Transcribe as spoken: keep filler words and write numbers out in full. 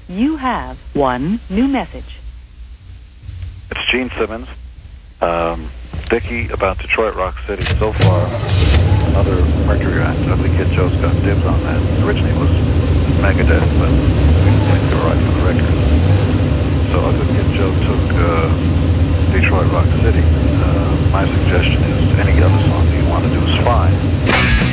You have one new message. It's Gene Simmons. Um, Dickie about Detroit Rock City. So far, another Mercury act. Ugly Kid Joe's got dibs on that. Originally it was Megadeth, but we didn't think they were right for the record. So Ugly Kid Joe took uh, Detroit Rock City. Uh, my suggestion is to